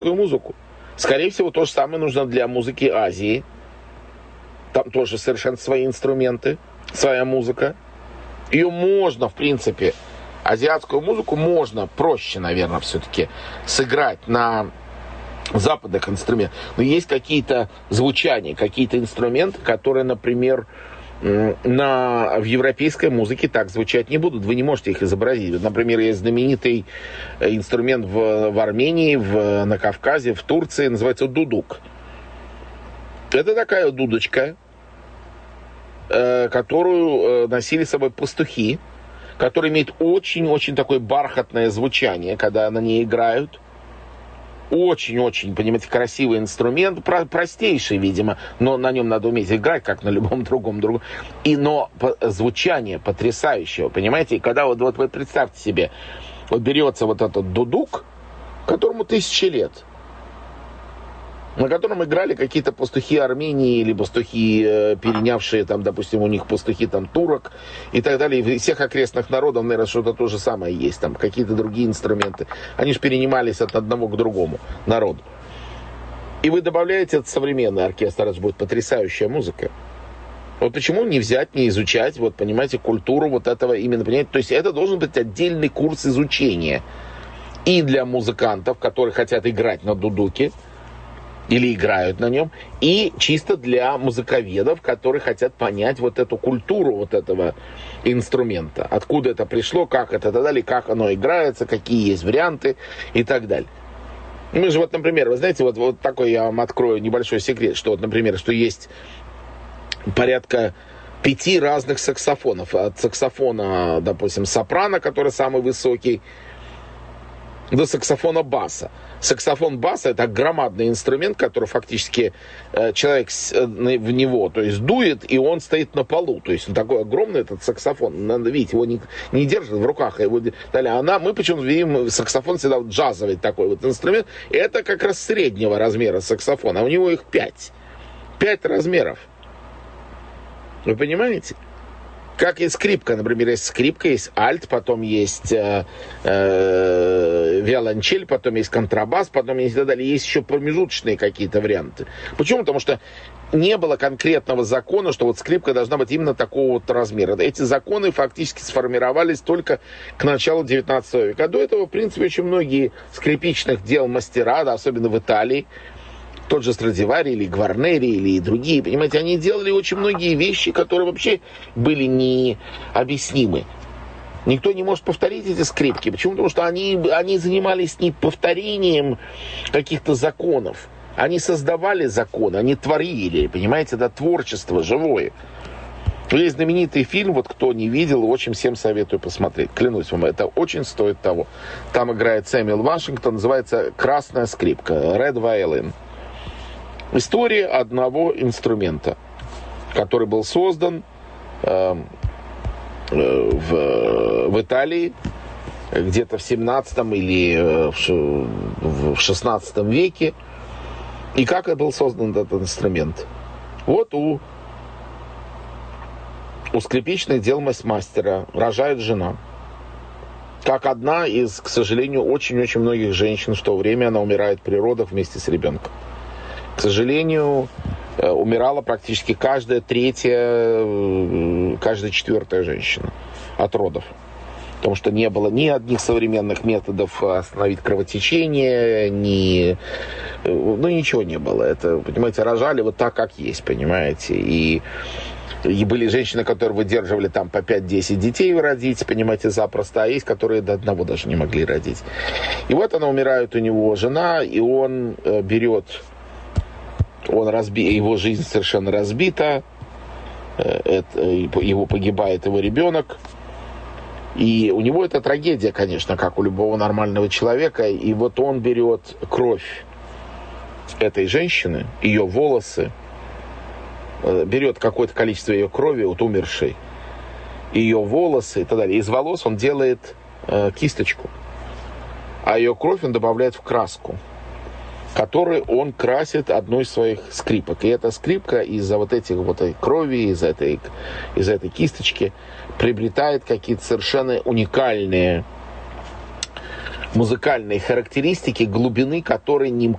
музыку. Скорее всего, то же самое нужно для музыки Азии. Там тоже совершенно свои инструменты, своя музыка. Ее можно, в принципе, азиатскую музыку можно проще, наверное, все-таки сыграть на западных инструментах. Но есть какие-то звучания, какие-то инструменты, которые, например, в европейской музыке так звучать не будут. Вы не можете их изобразить. Например, есть знаменитый инструмент в Армении, на Кавказе, в Турции, называется дудук. Это такая дудочка, которую носили с собой пастухи, которая имеет очень-очень такое бархатное звучание, когда на ней играют. Очень-очень, понимаете, красивый инструмент, простейший, видимо, но на нем надо уметь играть, как на любом другом. Но звучание потрясающее, понимаете? И когда вот вы представьте себе, вот берется вот этот дудук, которому 1000 лет, на котором играли какие-то пастухи Армении или пастухи, перенявшие, там, допустим, у них пастухи там турок и так далее. И всех окрестных народов, наверное, что-то то же самое есть, там какие-то другие инструменты. Они же перенимались от одного к другому народу. И вы добавляете этот современный оркестр, это же будет потрясающая музыка. Вот почему не взять, не изучать, вот, понимаете, культуру вот этого именно, понимаете? То есть это должен быть отдельный курс изучения и для музыкантов, которые хотят играть на дудуке, или играют на нем, и чисто для музыковедов, которые хотят понять вот эту культуру вот этого инструмента. Откуда это пришло, как это, и так далее, как оно играется, какие есть варианты и так далее. Мы же вот, например, вы знаете, вот такой я вам открою небольшой секрет, что вот, например, что есть порядка 5 разных саксофонов. От саксофона, допустим, сопрано, который самый высокий, до саксофона баса. Саксофон баса — это громадный инструмент, который фактически человек в него, то есть дует, и он стоит на полу. То есть он такой огромный, этот саксофон. Надо видеть, его не держат в руках. Мы почему-то видим саксофон всегда джазовый такой вот инструмент. Это как раз среднего размера саксофон, а у него их 5. 5 размеров. Вы понимаете? Как и скрипка, например, есть скрипка, есть альт, потом есть виолончель, потом есть контрабас, потом есть и так далее. Есть еще промежуточные какие-то варианты. Почему? Потому что не было конкретного закона, что вот скрипка должна быть именно такого вот размера. Эти законы фактически сформировались только к началу 19 века. До этого, в принципе, очень многие скрипичных дел мастера, да, особенно в Италии, тот же Страдивари или Гварнери или другие, понимаете, они делали очень многие вещи, которые вообще были необъяснимы. Никто не может повторить эти скрипки. Почему? Потому что они занимались не повторением каких-то законов. Они создавали законы, они творили, понимаете, это творчество живое. Есть знаменитый фильм, вот кто не видел, очень всем советую посмотреть. Клянусь вам, это очень стоит того. Там играет Сэмюэл Вашингтон, называется «Красная скрипка», Red Violin. История одного инструмента, который был создан в Италии где-то в 17 или в 16 веке. И как был создан этот инструмент? Вот у скрипичных дел мастера рожает жена. Как одна из, к сожалению, очень-очень многих женщин, в то время она умирает при родах вместе с ребенком. К сожалению, умирала практически каждая 3-я, каждая 4-я женщина от родов. Потому что не было ни одних современных методов остановить кровотечение, ничего не было. Это, понимаете, рожали вот так, как есть, понимаете. И были женщины, которые выдерживали там по 5-10 детей родить, понимаете, запросто, а есть, которые до одного даже не могли родить. И вот она умирает у него жена, и он берет... его жизнь совершенно разбита, погибает его ребенок. И у него это трагедия, конечно, как у любого нормального человека. И вот он берет кровь этой женщины, ее волосы, берет какое-то количество ее крови, вот умершей, ее волосы и так далее. Из волос он делает кисточку, а ее кровь он добавляет в краску, который он красит одной из своих скрипок. И эта скрипка из-за вот этих вот крови, из-за этой кисточки приобретает какие-то совершенно уникальные музыкальные характеристики, глубины которой